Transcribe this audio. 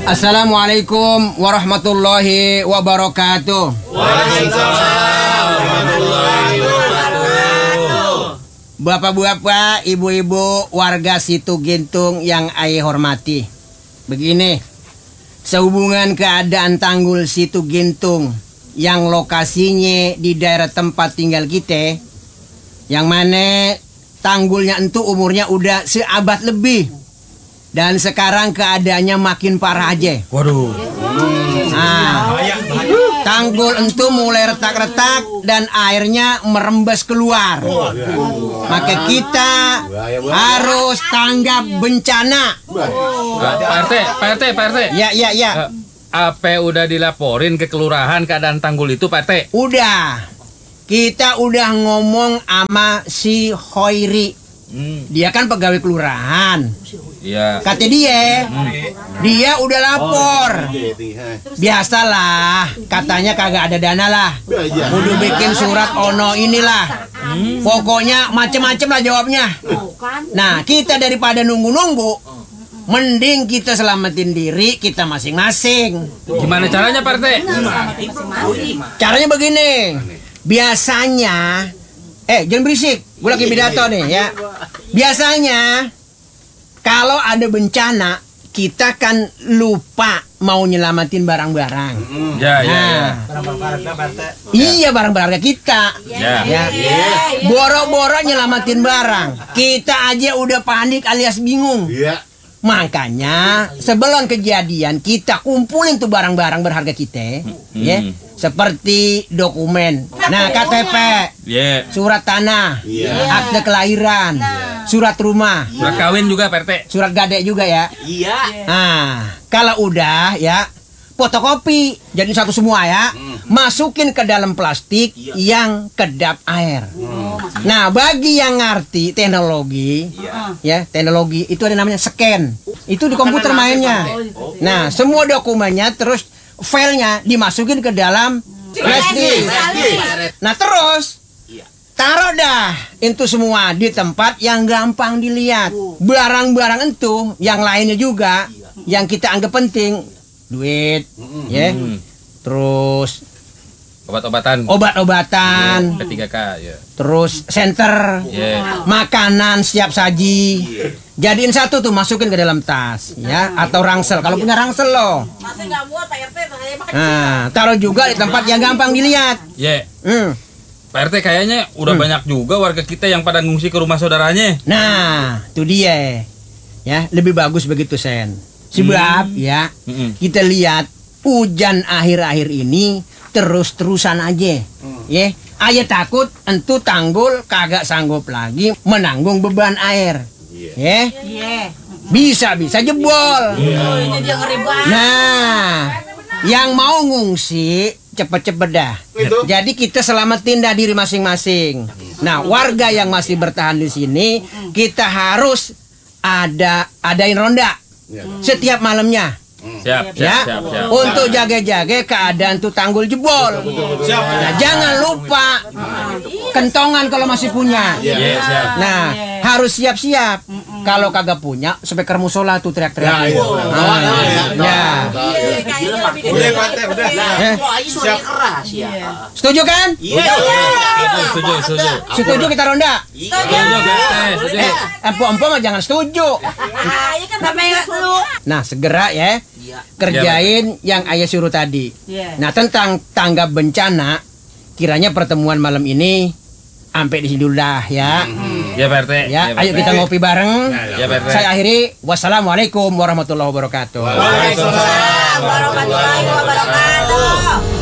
Assalamualaikum warahmatullahi wabarakatuh. Waalaikumsalam warahmatullahi wabarakatuh. Bapak-bapak, ibu-ibu, warga Situ Gintung yang saya hormati. Begini, sehubungan keadaan tanggul Situ Gintung yang lokasinya di daerah tempat tinggal kita, yang mana tanggulnya itu umurnya udah seabad lebih. Dan sekarang keadaannya makin parah aja. Waduh. Nah, tanggul itu mulai retak-retak dan airnya merembes keluar. Maka kita harus tanggap bencana. Pak RT. Ya. Apa udah dilaporin ke kelurahan keadaan tanggul itu, Pak RT? Udah. Kita udah ngomong sama si Hoiri. Dia kan pegawai kelurahan. Iya. Kata dia udah lapor. Biasalah, katanya kagak ada dana lah. Udah bikin surat ono inilah. Pokoknya macem-macem lah jawabnya. Nah, kita daripada nunggu-nunggu, mending kita selamatin diri kita masing-masing. Gimana caranya, Pak RT? Caranya begini. Biasanya jangan berisik, gue lagi pidato nih ya. Biasanya kalau ada bencana, kita kan lupa mau nyelamatin barang-barang. Ya. Iya, barang-barang kita. Ya. Boro-boro nyelamatin barang. Kita aja udah panik alias bingung. Makanya sebelum kejadian kita kumpulin tuh barang-barang berharga kita, ya. Seperti dokumen, KTP, surat tanah, akte kelahiran, surat rumah, Surat kawin juga, Pak RT. surat gade juga ya. Iya. Nah, kalau udah ya, fotokopi jadi satu semua ya. Masukin ke dalam plastik yang kedap air. Nah, bagi yang ngerti teknologi, ya, teknologi itu ada namanya scan. Itu di komputer mainnya. Nah, semua dokumennya terus filenya dimasukin ke dalam plastik. Nah, terus taruh dah itu semua di tempat yang gampang dilihat. Barang-barang itu yang lainnya juga yang kita anggap penting, duit, ya. Terus obat-obatan, P3K, ya. terus senter, makanan siap saji. Jadiin satu tuh, masukin ke dalam tas, ya, atau rangsel kalau punya rangsel loh. Masa nggak muat, Pak RT? Nah, taruh juga di tempat yang gampang dilihat. Pak RT, kayaknya udah banyak juga warga kita yang pada ngungsi ke rumah saudaranya. Nah, itu dia. Ya, lebih bagus begitu, Sen. Sebab ya, kita lihat hujan akhir-akhir ini terus-terusan aja. Ya, aja takut entu tanggul kagak sanggup lagi menanggung beban air. Ya. Bisa jebol. Jadi ngeri banget. Nah, yang mau ngungsi cepet-cepet dah. Jadi kita selamatin dah diri masing-masing. Nah, warga yang masih bertahan di sini, kita harus adain ronda setiap malamnya. Siap. Untuk jaga-jaga keadaan tuh tanggul jebol. Nah, jangan lupa kentongan kalau masih punya. Nah, harus siap-siap. Kalau kagak punya, speaker musola tuh teriak-teriak. Setuju kan? Setuju kita ronda? Empok-empok jangan setuju. Nah, segera ya kerjain yang ayah suruh tadi. Nah, tentang tanggap bencana, kiranya pertemuan malam ini sampai di sini dulu dah ya. Ya, Pak RT. Ya, ayo kita ngopi bareng. Ya, Pak RT. Saya akhiri. Wassalamualaikum warahmatullahi wabarakatuh. Waalaikumsalam warahmatullahi wabarakatuh.